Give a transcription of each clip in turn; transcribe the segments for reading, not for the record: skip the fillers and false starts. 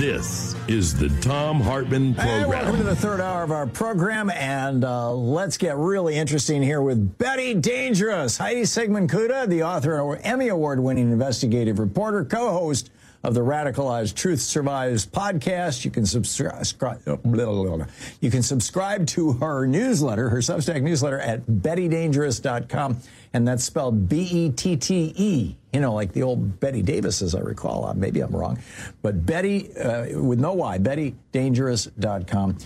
This is the Thom Hartmann Program. Hey, welcome to the third hour of our program, and let's get really interesting here with Betty Dangerous. Heidi Sigmund-Kuta, the author and Emmy Award-winning investigative reporter, co-host of the Radicalized Truth Survives podcast. You can subscribe to her newsletter, her Substack newsletter at bettydangerous.com, and that's spelled B-E-T-T-E. You know, like the old Betty Davis, as I recall. Maybe I'm wrong. But Betty, with no Y, bettydangerous.com.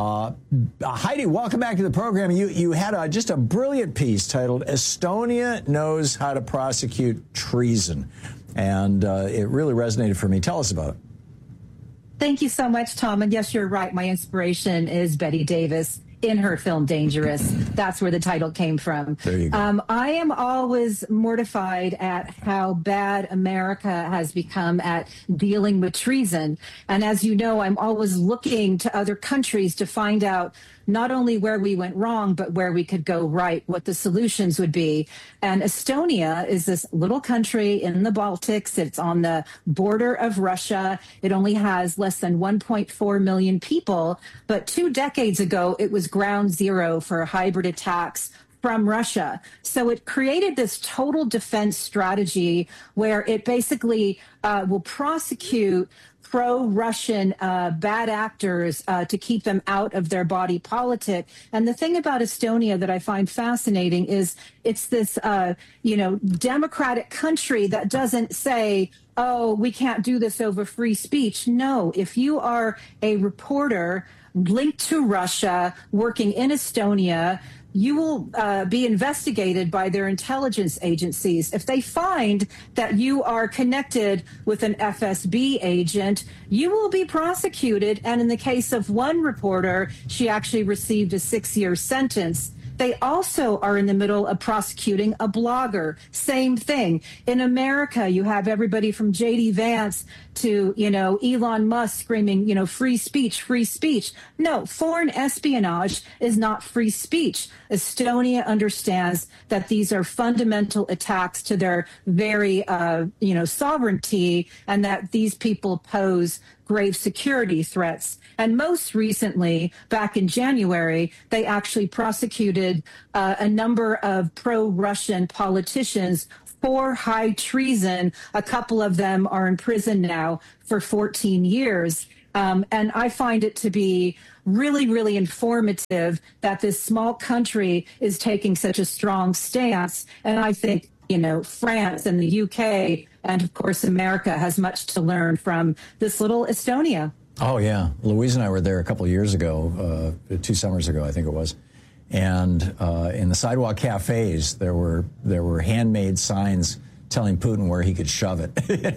Heidi, welcome back to the program. You had just a brilliant piece titled Estonia Knows How to Prosecute Treason. And it really resonated for me. Tell us about it. Thank you so much, Tom. And yes, you're right. My inspiration is Betty Davis in her film Dangerous. That's where the title came from. There you go. I am always mortified at how bad America has become at dealing with treason. And as you know, I'm always looking to other countries to find out not only where we went wrong, but where we could go right, what the solutions would be. And Estonia is this little country in the Baltics. It's on the border of Russia. It only has less than 1.4 million people. But 2 decades ago, it was ground zero for hybrid attacks from Russia. So it created this total defense strategy where it basically will prosecute pro-Russian bad actors to keep them out of their body politic. And the thing about Estonia that I find fascinating is it's this, democratic country that doesn't say, oh, we can't do this over free speech. No, if you are a reporter linked to Russia, working in Estonia, you will be investigated by their intelligence agencies. If they find that you are connected with an FSB agent, you will be prosecuted. And in the case of one reporter, she actually received a 6-year sentence. They also are in the middle of prosecuting a blogger. Same thing. In America, you have everybody from J.D. Vance to, Elon Musk screaming, free speech, free speech. No, foreign espionage is not free speech. Estonia understands that these are fundamental attacks to their very, sovereignty, and that these people pose grave security threats. And most recently, back in January, they actually prosecuted a number of pro-Russian politicians for high treason. A couple of them are in prison now for 14 years. And I find it to be really, really informative that this small country is taking such a strong stance. And I think, France and the UK and, of course, America has much to learn from this little Estonia. Oh, yeah. Louise and I were there a couple of years ago, 2 summers ago, I think it was. And in the sidewalk cafes, there were handmade signs telling Putin where he could shove it. They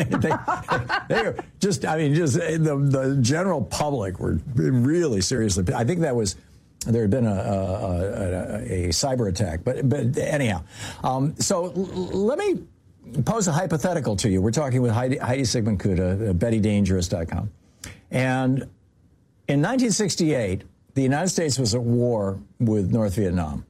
were just the general public were really seriously. I think there had been a cyber attack, but anyhow. So let me pose a hypothetical to you. We're talking with Heidi Sigmund-Kuta, bettydangerous.com. And in 1968, the United States was at war with North Vietnam.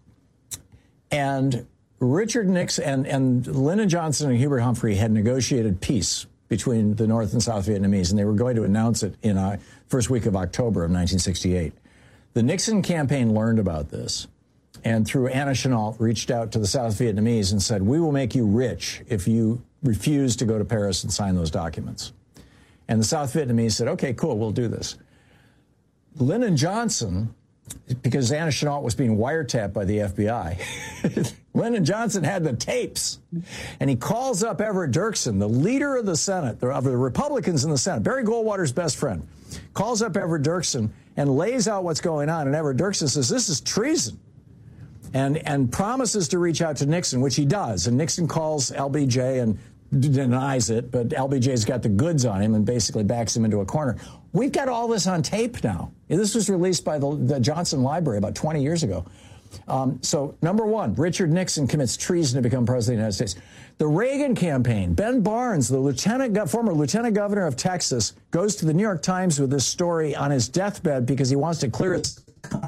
And Richard Nixon and Lyndon Johnson and Hubert Humphrey had negotiated peace between the North and South Vietnamese, and they were going to announce it in the first week of October of 1968. The Nixon campaign learned about this, and through Anna Chennault reached out to the South Vietnamese and said, we will make you rich if you refuse to go to Paris and sign those documents. And the South Vietnamese said, okay, cool, we'll do this. Lyndon Johnson, because Anna Chennault was being wiretapped by the FBI, Lyndon Johnson had the tapes, and he calls up Everett Dirksen, the leader of the Senate, of the Republicans in the Senate, Barry Goldwater's best friend, calls up Everett Dirksen and lays out what's going on. And Everett Dirksen says, this is treason, and promises to reach out to Nixon, which he does. And Nixon calls LBJ and denies it, but LBJ's got the goods on him and basically backs him into a corner. We've got all this on tape now. This was released by the Johnson Library about 20 years ago. So, number one, Richard Nixon commits treason to become president of the United States. The Reagan campaign, Ben Barnes, the former lieutenant governor of Texas, goes to the New York Times with this story on his deathbed because he wants to clear his...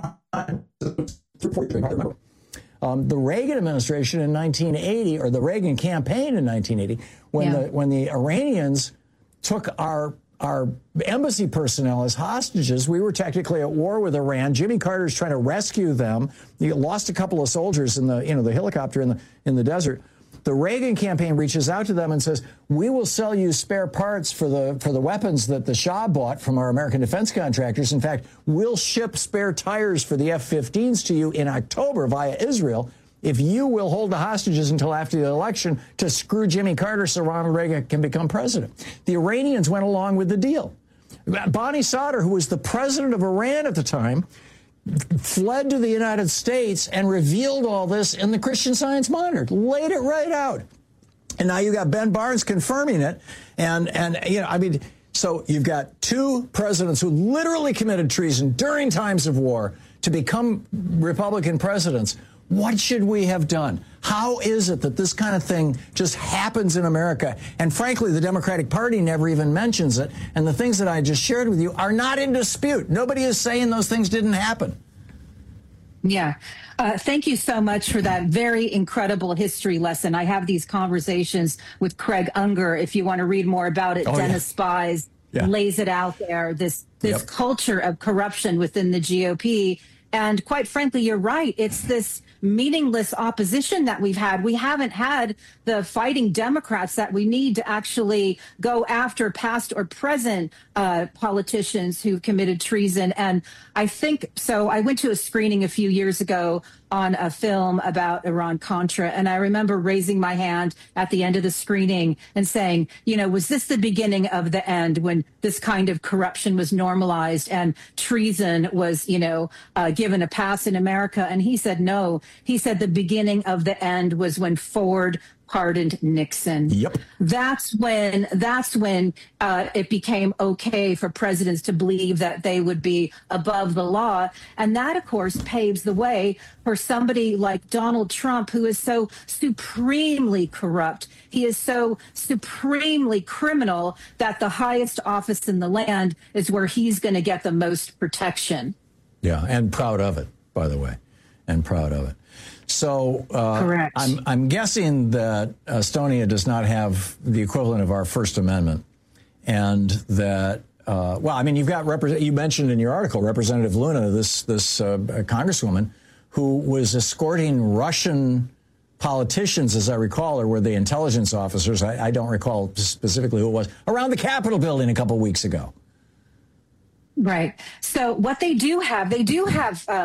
The Reagan administration in 1980, or the Reagan campaign in 1980, when the Iranians took our our embassy personnel as hostages. We were technically at war with Iran. Jimmy Carter's trying to rescue them. He lost a couple of soldiers in the helicopter in the desert. The Reagan campaign reaches out to them and says, we will sell you spare parts for the weapons that the Shah bought from our American defense contractors. In fact, we'll ship spare tires for the F-15s to you in October via Israel if you will hold the hostages until after the election to screw Jimmy Carter so Ronald Reagan can become president. The Iranians went along with the deal. Bani Sadr, who was the president of Iran at the time, fled to the United States and revealed all this in the Christian Science Monitor, laid it right out. And now you got Ben Barnes confirming it. And so you've got two presidents who literally committed treason during times of war to become Republican presidents. What should we have done? How is it that this kind of thing just happens in America? And frankly, the Democratic Party never even mentions it. And the things that I just shared with you are not in dispute. Nobody is saying those things didn't happen. Yeah. Thank you so much for that very incredible history lesson. I have these conversations with Craig Unger. If you want to read more about it, Dennis Spies lays it out there, this culture of corruption within the GOP. And quite frankly, you're right. It's this meaningless opposition that we've had. We haven't had the fighting Democrats that we need to actually go after past or present politicians who committed treason. And I think so. I went to a screening a few years ago on a film about Iran-Contra, and I remember raising my hand at the end of the screening and saying, was this the beginning of the end when this kind of corruption was normalized and treason was, given a pass in America? And he said, no. He said the beginning of the end was when Ford pardoned Nixon. Yep. That's when it became okay for presidents to believe that they would be above the law. And that, of course, paves the way for somebody like Donald Trump, who is so supremely corrupt. He is so supremely criminal that the highest office in the land is where he's going to get the most protection. Yeah, and proud of it, by the way, and proud of it. So correct. I'm guessing that Estonia does not have the equivalent of our First Amendment, and that you've got you mentioned in your article Representative Luna, this congresswoman who was escorting Russian politicians, as I recall, or were they intelligence officers? I don't recall specifically who it was, around the Capitol building a couple weeks ago. Right. So what they do have